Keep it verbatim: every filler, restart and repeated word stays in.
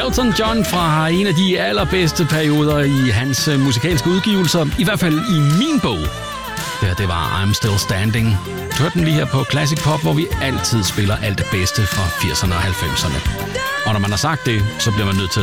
Elton John fra en af de allerbedste perioder i hans musikalske udgivelser, i hvert fald i min bog. Det her, det var I'm Still Standing. Du hørte den lige her på Classic Pop, hvor vi altid spiller alt det bedste fra firserne og halvfemserne. Og når man har sagt det, så bliver man nødt til at